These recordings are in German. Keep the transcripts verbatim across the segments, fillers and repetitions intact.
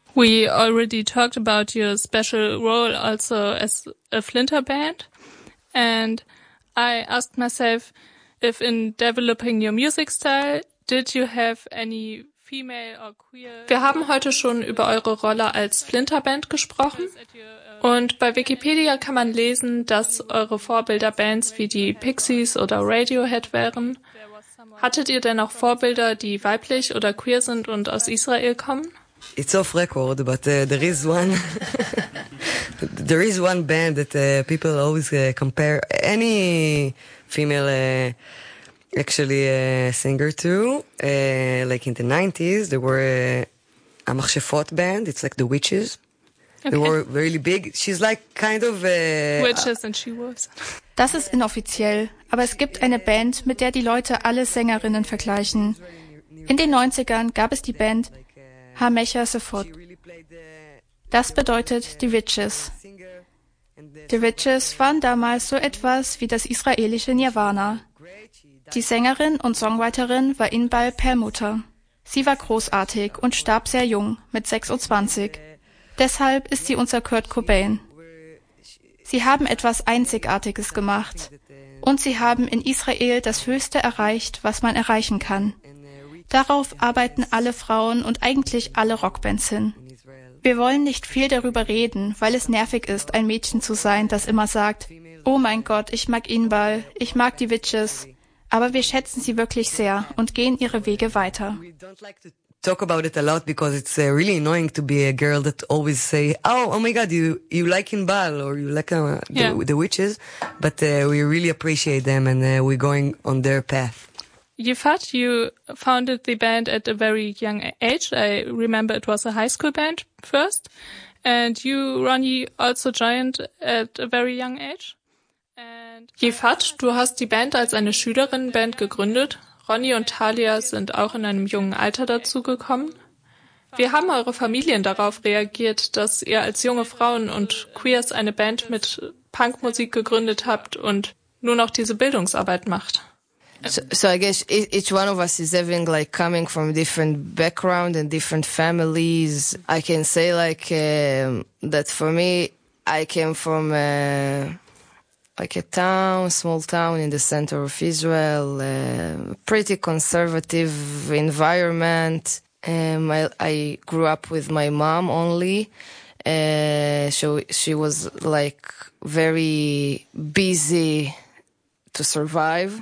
We already talked about your special role also as a Flinter band, and I asked myself if in developing your music style, did you have any female or queer... Wir haben heute schon über eure Rolle als Flinter-Band gesprochen und bei Wikipedia kann man lesen, dass eure Vorbilder Bands wie die Pixies oder Radiohead wären. Hattet ihr denn auch Vorbilder, die weiblich oder queer sind und aus Israel kommen? It's off record, but uh, there is one there is one band that uh, people always uh, compare any female uh, actually uh, singer to. Uh, like in the nineties, there were uh, a Machshefot band. It's like the Witches. Okay. They were really big. She's like kind of uh, Witches and She-Wolves. Das ist inoffiziell, aber es gibt eine Band, mit der die Leute alle Sängerinnen vergleichen. In den neunzigern gab es die Band Ha-Machshefot. Das bedeutet die Witches. Die Witches waren damals so etwas wie das israelische Nirvana. Die Sängerin und Songwriterin war Inbal Perlmutter. Sie war großartig und starb sehr jung, mit sechsundzwanzig. Deshalb ist sie unser Kurt Cobain. Sie haben etwas Einzigartiges gemacht. Und sie haben in Israel das Höchste erreicht, was man erreichen kann. Darauf arbeiten alle Frauen und eigentlich alle Rockbands hin. Wir wollen nicht viel darüber reden, weil es nervig ist, ein Mädchen zu sein, das immer sagt, oh mein Gott, ich mag Inbal, ich mag die Witches. Aber wir schätzen sie wirklich sehr und gehen ihre Wege weiter. Talk about it a lot because it's uh, really annoying to be a girl that always say, oh, oh my God, you you like Inbal or you like uh, the, yeah. the Witches, but uh, we really appreciate them and uh, we're going on their path. Yifat, you founded the band at a very young age. I remember it was a high school band first. And you, Ronnie, also joined at a very young age. And Yifat, du hast die Band als eine Schülerinnenband gegründet. Ronnie und Talia sind auch in einem jungen Alter dazugekommen. Wie haben eure Familien darauf reagiert, dass ihr als junge Frauen und Queers eine Band mit Punkmusik gegründet habt und nur noch diese Bildungsarbeit macht? So, so I guess each one of us is having like coming from different background and different families. I can say like um, that for me, I came from uh, like a town, small town in the center of Israel, uh, pretty conservative environment. Um, I, I grew up with my mom only. Uh, so she was like very busy to survive.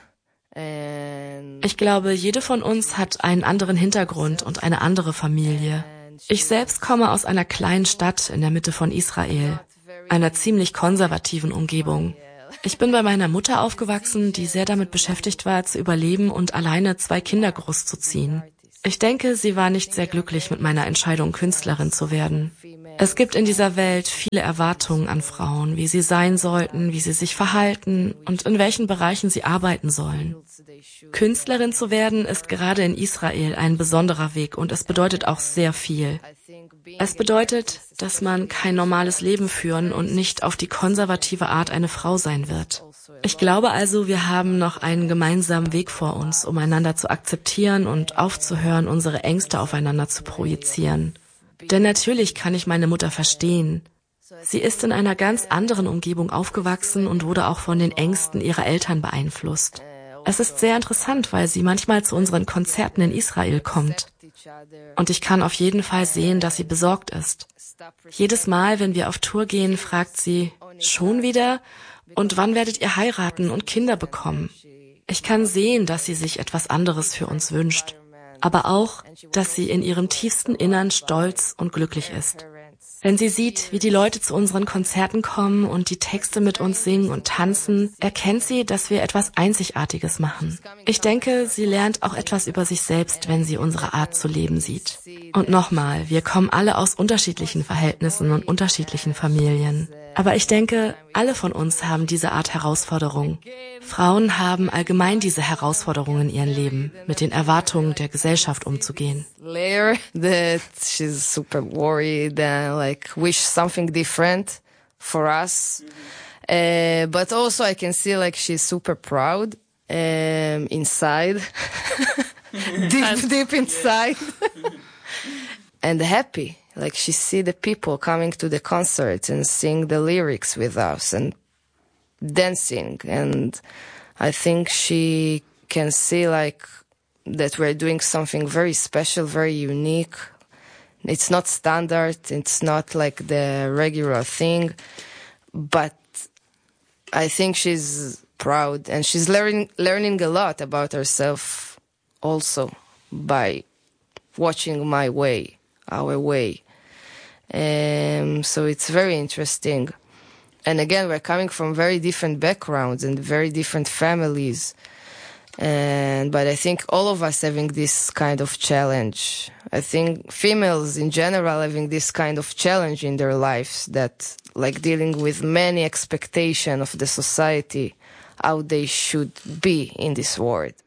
Ich glaube, jede von uns hat einen anderen Hintergrund und eine andere Familie. Ich selbst komme aus einer kleinen Stadt in der Mitte von Israel, einer ziemlich konservativen Umgebung. Ich bin bei meiner Mutter aufgewachsen, die sehr damit beschäftigt war, zu überleben und alleine zwei Kinder großzuziehen. Ich denke, sie war nicht sehr glücklich mit meiner Entscheidung, Künstlerin zu werden. Es gibt in dieser Welt viele Erwartungen an Frauen, wie sie sein sollten, wie sie sich verhalten und in welchen Bereichen sie arbeiten sollen. Künstlerin zu werden ist gerade in Israel ein besonderer Weg und es bedeutet auch sehr viel. Es bedeutet, dass man kein normales Leben führen und nicht auf die konservative Art eine Frau sein wird. Ich glaube also, wir haben noch einen gemeinsamen Weg vor uns, um einander zu akzeptieren und aufzuhören, unsere Ängste aufeinander zu projizieren. Denn natürlich kann ich meine Mutter verstehen. Sie ist in einer ganz anderen Umgebung aufgewachsen und wurde auch von den Ängsten ihrer Eltern beeinflusst. Es ist sehr interessant, weil sie manchmal zu unseren Konzerten in Israel kommt. Und ich kann auf jeden Fall sehen, dass sie besorgt ist. Jedes Mal, wenn wir auf Tour gehen, fragt sie, schon wieder? Und wann werdet ihr heiraten und Kinder bekommen? Ich kann sehen, dass sie sich etwas anderes für uns wünscht. Aber auch, dass sie in ihrem tiefsten Innern stolz und glücklich ist. Wenn sie sieht, wie die Leute zu unseren Konzerten kommen und die Texte mit uns singen und tanzen, erkennt sie, dass wir etwas Einzigartiges machen. Ich denke, sie lernt auch etwas über sich selbst, wenn sie unsere Art zu leben sieht. Und nochmal, wir kommen alle aus unterschiedlichen Verhältnissen und unterschiedlichen Familien. Aber ich denke, alle von uns haben diese Art Herausforderung. Frauen haben allgemein diese Herausforderungen in ihrem Leben, mit den Erwartungen der Gesellschaft umzugehen. Later that she's super worried and like wish something different for us. Uh, but also I can see like she's super proud um, inside, deep, deep inside, and happy. Like she see the people coming to the concerts and sing the lyrics with us and dancing. And I think she can see like that we're doing something very special, very unique. It's not standard. It's not like the regular thing, but I think she's proud and she's learning, learning a lot about herself also by watching my way, our way. Um, so it's very interesting. And again, we're coming from very different backgrounds and very different families. And but I think all of us having this kind of challenge. I think females in general having this kind of challenge in their lives, that like dealing with many expectations of the society, how they should be in this world.